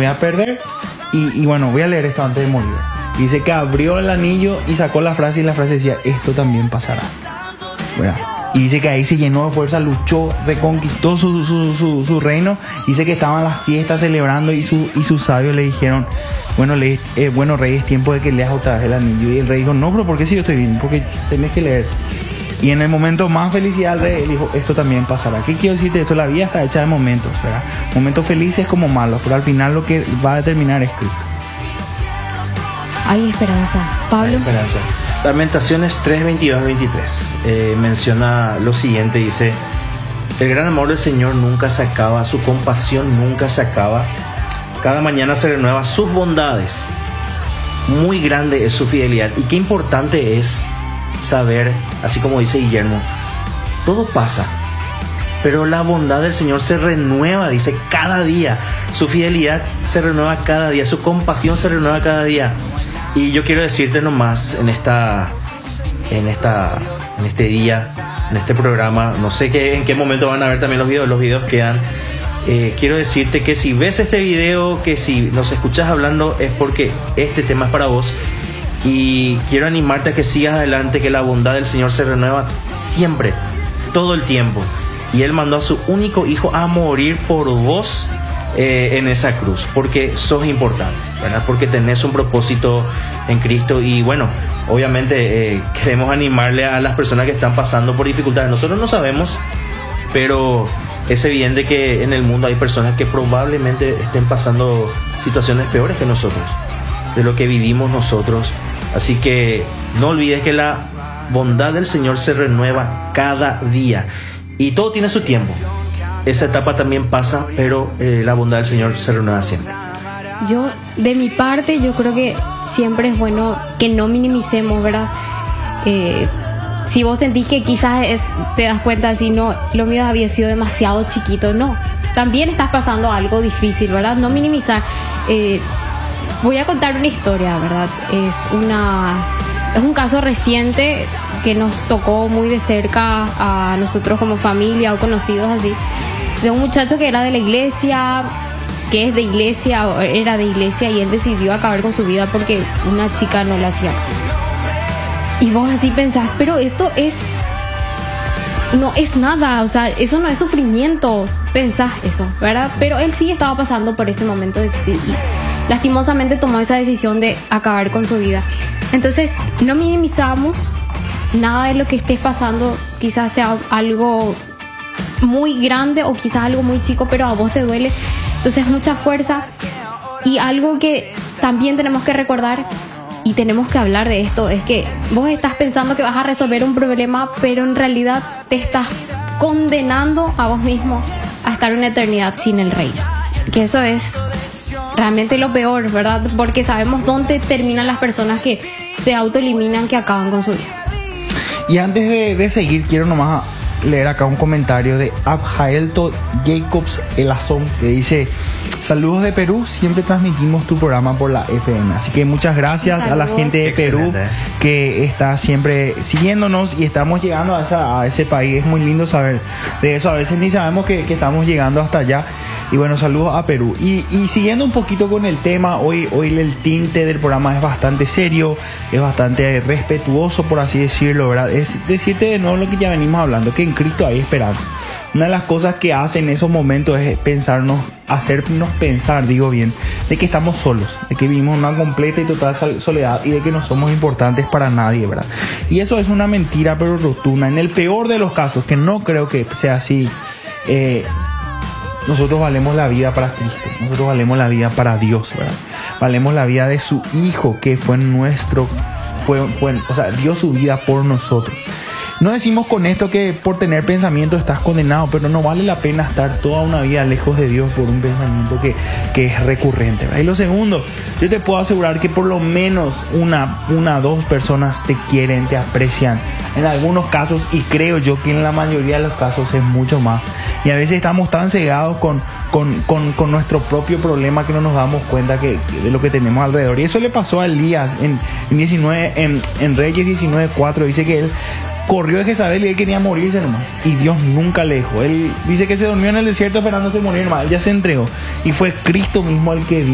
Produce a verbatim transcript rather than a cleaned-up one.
voy a perder. Y, y bueno, voy a leer esto antes de morir. Dice que abrió el anillo y sacó la frase, y la frase decía: esto también pasará. ¿Verdad? Y dice que ahí se llenó de fuerza, luchó, reconquistó su, su, su, su reino. Dice que estaban las fiestas celebrando, y, su, y sus sabios le dijeron: bueno, le, eh, bueno, rey, es tiempo de que leas otra vez el anillo. Y el rey dijo: no, pero ¿por qué si yo estoy bien? Porque tenés que leer. Y en el momento más felicidad del rey, él dijo: esto también pasará. ¿Qué quiero decirte? Esto, la vida está hecha de momentos, ¿verdad? Momentos felices como malos, pero al final lo que va a determinar es Cristo. Hay esperanza. Pablo. Hay esperanza. Lamentaciones tres, veintidós a veintitrés eh, menciona lo siguiente, dice: el gran amor del Señor nunca se acaba, su compasión nunca se acaba, cada mañana se renueva sus bondades, muy grande es su fidelidad. Y qué importante es saber, así como dice Guillermo, todo pasa, pero la bondad del Señor se renueva, dice, cada día, su fidelidad se renueva cada día, su compasión se renueva cada día. Y yo quiero decirte nomás en esta, en esta, en este día, en este programa, no sé qué, en qué momento van a ver también los videos, los videos quedan. Eh, quiero decirte que si ves este video, que si nos escuchas hablando, es porque este tema es para vos. Y quiero animarte a que sigas adelante, que la bondad del Señor se renueva siempre, todo el tiempo. Y Él mandó a su único hijo a morir por vos eh, en esa cruz, porque sos importante, ¿verdad? Porque tenés un propósito en Cristo. Y bueno, obviamente eh, queremos animarle a las personas que están pasando por dificultades. Nosotros no sabemos, pero es evidente que en el mundo hay personas que probablemente estén pasando situaciones peores que nosotros, de lo que vivimos nosotros. Así que no olvides que la bondad del Señor se renueva cada día y todo tiene su tiempo. Esa etapa también pasa, pero eh, la bondad del Señor se renueva siempre. Yo, de mi parte, yo creo que siempre es bueno que no minimicemos, ¿verdad? Eh, si vos sentís que quizás es, te das cuenta, si no, lo mío había sido demasiado chiquito, no. También estás pasando algo difícil, ¿verdad? No minimizar. Eh, voy a contar una historia, ¿verdad? Es una, es un caso reciente que nos tocó muy de cerca a nosotros como familia o conocidos así, de un muchacho que era de la iglesia, que es de iglesia, era de iglesia, y él decidió acabar con su vida porque una chica no le hacía caso. Y vos así pensás, pero esto es, no es nada, o sea, eso no es sufrimiento, pensás eso, ¿verdad? Pero él sí estaba pasando por ese momento difícil y lastimosamente tomó esa decisión de acabar con su vida. Entonces, no minimizamos nada de lo que estés pasando, quizás sea algo muy grande o quizás algo muy chico, pero a vos te duele. Entonces, mucha fuerza. Y algo que también tenemos que recordar y tenemos que hablar de esto es que vos estás pensando que vas a resolver un problema, pero en realidad te estás condenando a vos mismo a estar una eternidad sin el reino. Que eso es realmente lo peor, ¿verdad? Porque sabemos dónde terminan las personas que se autoeliminan, que acaban con su vida. Y antes de, de seguir, quiero nomás leer acá un comentario de Abjaelto Jacobs Elazón, que dice: saludos de Perú, siempre transmitimos tu programa por la F M. Así que muchas gracias Saludos. a la gente de Perú que está siempre siguiéndonos, y estamos llegando a, esa, a ese país. Es muy lindo saber de eso, a veces ni sabemos que, que estamos llegando hasta allá. Y bueno, saludos a Perú. Y, y siguiendo un poquito con el tema, hoy, hoy el tinte del programa es bastante serio, es bastante respetuoso, por así decirlo, ¿verdad? Es decirte de nuevo lo que ya venimos hablando, que en Cristo hay esperanza. Una de las cosas que hace en esos momentos es pensarnos, hacernos pensar, digo bien, de que estamos solos, de que vivimos una completa y total soledad y de que no somos importantes para nadie, ¿verdad? Y eso es una mentira, pero rotunda. En el peor de los casos, que no creo que sea así, eh, nosotros valemos la vida para Cristo, nosotros valemos la vida para Dios, ¿verdad? Valemos la vida de su Hijo, que fue nuestro, fue, fue, o sea, dio su vida por nosotros. No decimos con esto que por tener pensamiento estás condenado, pero no vale la pena estar toda una vida lejos de Dios por un pensamiento que, que es recurrente, ¿verdad? Y lo segundo, yo te puedo asegurar que por lo menos una, una, dos personas te quieren, te aprecian. En algunos casos, y creo yo que en la mayoría de los casos es mucho más. Y a veces estamos tan cegados con, con, con, con nuestro propio problema que no nos damos cuenta que, que de lo que tenemos alrededor. Y eso le pasó a Elías en, en, diecinueve, en, en Reyes diecinueve cuatro. Dice que él corrió de Jezabel y él quería morirse nomás, y Dios nunca le dejó. Él dice que se durmió en el desierto esperándose morir nomás. Él ya se entregó y fue Cristo mismo el que